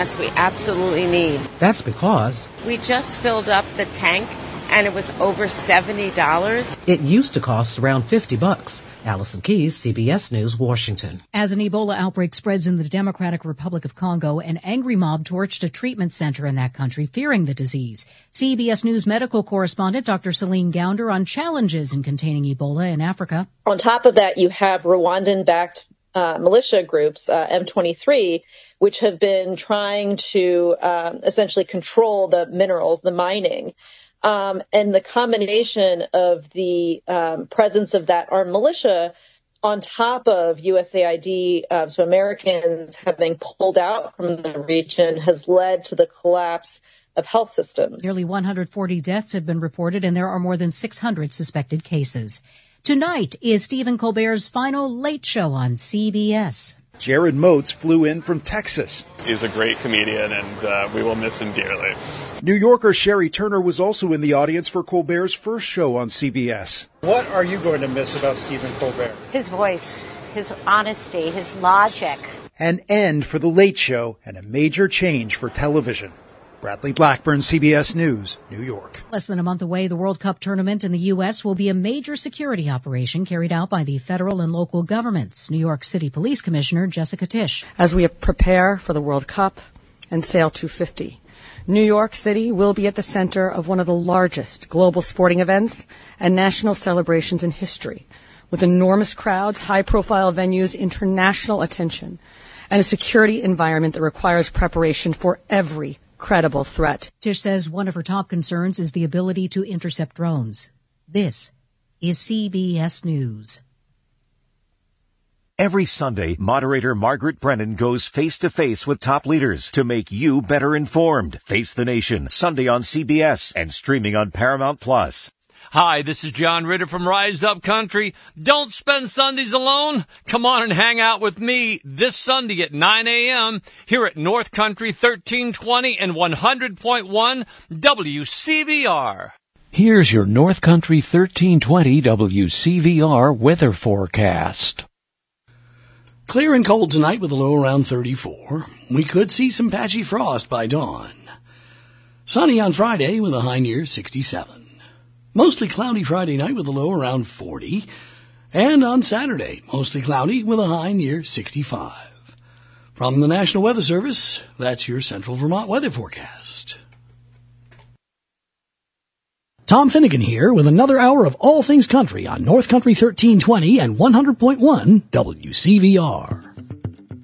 Yes, we absolutely need. That's because We just filled up the tank, and it was over $70. it used to cost around $50. Allison Keyes, CBS News, Washington. As an Ebola outbreak spreads in the Democratic Republic of Congo, an angry mob torched a treatment center in that country fearing the disease. CBS News medical correspondent Dr. Celine Gounder on challenges in containing Ebola in Africa. On top of that, you have Rwandan-backed militia groups, M23, which have been trying to essentially control the minerals, the mining. And the combination of the presence of that armed militia on top of USAID, so Americans having pulled out from the region, has led to the collapse of health systems. Nearly 140 deaths have been reported, and there are more than 600 suspected cases. Tonight is Stephen Colbert's final Late Show on CBS. Jared Moats flew in from Texas. He's a great comedian, and we will miss him dearly. New Yorker Sherry Turner was also in the audience for Colbert's first show on CBS. What are you going to miss about Stephen Colbert? His voice, his honesty, his logic. An end for The Late Show and a major change for television. Bradley Blackburn, CBS News, New York. Less than a month away, the World Cup tournament in the U.S. will be a major security operation carried out by the federal and local governments. New York City Police Commissioner Jessica Tisch. As we prepare for the World Cup and Sail 250, New York City will be at the center of one of the largest global sporting events and national celebrations in history, with enormous crowds, high-profile venues, international attention, and a security environment that requires preparation for every credible threat. Tisch says one of her top concerns is the ability to intercept drones. This is CBS News. Every Sunday, moderator Margaret Brennan goes face-to-face with top leaders to make you better informed. Face the Nation, Sunday on CBS and streaming on Paramount+. Hi, this is John Ritter from Rise Up Country. Don't spend Sundays alone. Come on and hang out with me this Sunday at 9 a.m. here at North Country 1320 and 100.1 WCVR. Here's your North Country 1320 WCVR weather forecast. Clear and cold tonight with a low around 34. We could see some patchy frost by dawn. Sunny on Friday with a high near 67. Mostly cloudy Friday night with a low around 40. And on Saturday, mostly cloudy with a high near 65. From the National Weather Service, that's your Central Vermont weather forecast. Tom Finnegan here with another hour of all things country on North Country 1320 and 100.1 WCVR.